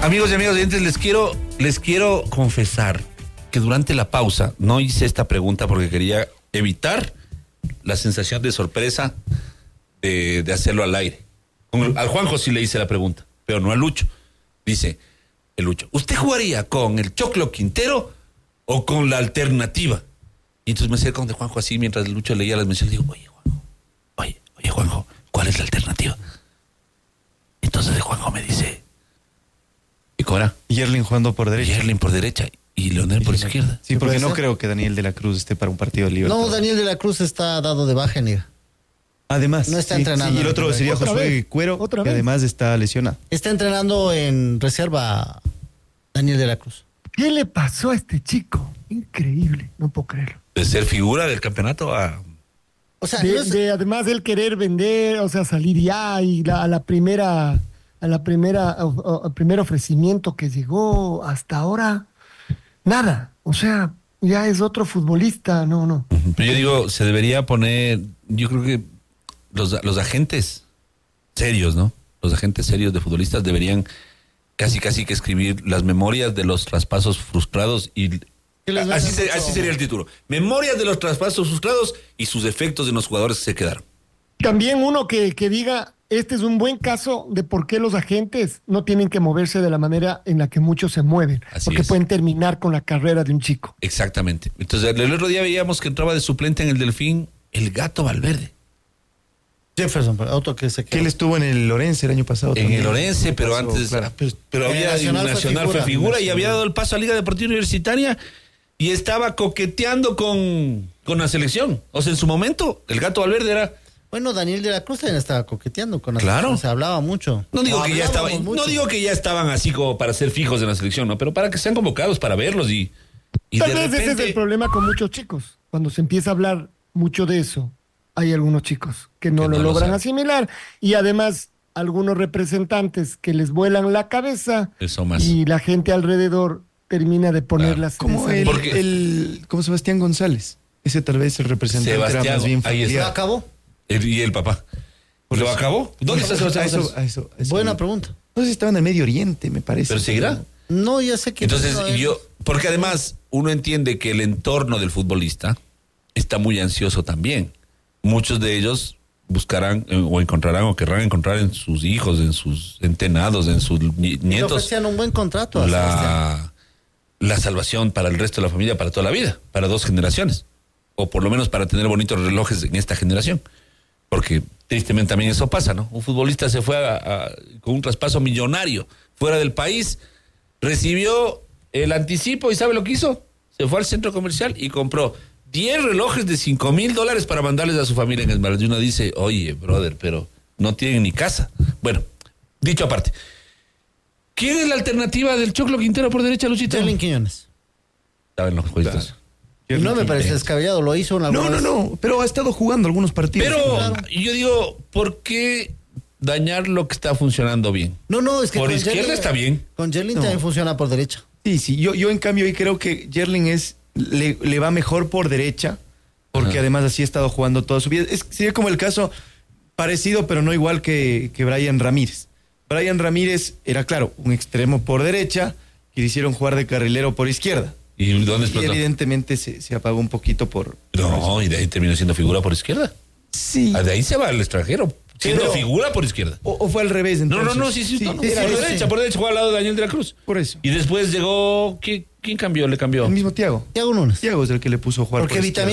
Amigos y amigas oyentes, les quiero confesar que durante la pausa no hice esta pregunta porque quería evitar la sensación de sorpresa de hacerlo al aire. Al Juanjo sí le hice la pregunta, pero no a Lucho. Dice el Lucho, ¿usted jugaría con el Choclo Quintero o con la alternativa? Y entonces me acerco de Juanjo así mientras el Lucho leía las menciones. Digo, oye Juanjo, ¿cuál es la alternativa? Entonces el Juanjo me dice, ¿y cómo era? Yerlin jugando por derecha. Yerlin por derecha y Leonel por izquierda. Sí, porque no creo que Daniel de la Cruz esté para un partido de Libertadores. No, Daniel de la Cruz está dado de baja en liga. Además, no está entrenando. Sí, y el otro sería Josué Cuero, que además está lesionado. Está entrenando en reserva Daniel de la Cruz. ¿Qué le pasó a este chico? Increíble, no puedo creerlo. De ser figura del campeonato a... O sea, además él querer vender, o sea, salir ya y al primer ofrecimiento que llegó hasta ahora, nada. O sea, ya es otro futbolista, no. Pero yo digo, se debería poner, yo creo que los agentes serios, ¿no? Los agentes serios de futbolistas deberían casi que escribir las memorias de los traspasos frustrados y así sería el título. Memorias de los traspasos frustrados y sus efectos en los jugadores que se quedaron. También uno que diga, este es un buen caso de por qué los agentes no tienen que moverse de la manera en la que muchos se mueven. Así porque es. pueden terminar con la carrera de un chico. Exactamente. Entonces, el otro día veíamos que entraba de suplente en el Delfín el Gato Valverde. Jefferson, otro que se quedó. Que él estuvo en el Orense el año pasado. En el Orense, pero antes... Claro. Pero había Nacional fue figura y había dado el paso a Liga Deportiva Universitaria y estaba coqueteando con la selección. O sea, en su momento, el Gato Valverde era... Bueno, Daniel de la Cruz también estaba coqueteando con la Claro. selección. Se hablaba mucho. No digo que ya estaban así como para ser fijos en la selección, ¿no? Pero para que sean convocados, para verlos y Tal de vez repente... ese es el problema con muchos chicos. Cuando se empieza a hablar mucho de eso, hay algunos chicos que no lo logran asimilar y además algunos representantes que les vuelan la cabeza Eso más. y la gente alrededor termina de ponerlas Como como Sebastián González. Ese tal vez el representante Sebastián, era más bien ahí familiar. ¿Lo acabó? Y el papá. ¿Lo acabó? ¿Dónde está Sebastián González? A eso. Buena pregunta. No sé si estaba en el Medio Oriente, me parece. ¿Pero seguirá? No, ya sé que... Entonces, porque además uno entiende que el entorno del futbolista está muy ansioso también. Muchos de ellos buscarán o encontrarán o querrán encontrar en sus hijos, en sus entenados, en sus Le nietos ofrecían un buen contrato a Sebastián. la salvación para el resto de la familia, para toda la vida, para 2 generaciones, o por lo menos para tener bonitos relojes en esta generación. Porque tristemente también eso pasa, ¿no? Un futbolista se fue con un traspaso millonario fuera del país, recibió el anticipo y ¿sabe lo que hizo? Se fue al centro comercial y compró 10 relojes de $5,000 para mandarles a su familia en Esmeralda. Y uno dice, oye, brother, pero no tienen ni casa. Bueno, dicho aparte, ¿quién es la alternativa del Choclo Quintero por derecha, Luchito? Yerlin Quiñones. Saben los jueguitos. Y no me parece descabellado, lo hizo una vez. No, pero ha estado jugando algunos partidos. Pero claro. yo digo, ¿por qué dañar lo que está funcionando bien? No, es que Por con izquierda Yerlin- está bien. Con Yerlin también funciona por derecha. Sí, yo en cambio ahí creo que Yerlin le va mejor por derecha, porque además así ha estado jugando toda su vida. Sería como el caso parecido, pero no igual que Brian Ramírez. Brian Ramírez era, claro, un extremo por derecha, que le hicieron jugar de carrilero por izquierda. ¿Y dónde Y explotó? evidentemente se apagó un poquito por... No, y de ahí terminó siendo figura por izquierda. Sí. De ahí se va al extranjero, siendo Pero- figura por izquierda. O fue al revés, entonces. No, sí, Sí, por derecha jugaba al lado de Daniel de la Cruz. por eso. Y después llegó, ¿quién cambió? Le cambió. El mismo Thiago. Thiago Núñez. Thiago es el que le puso a jugar Porque por izquierda.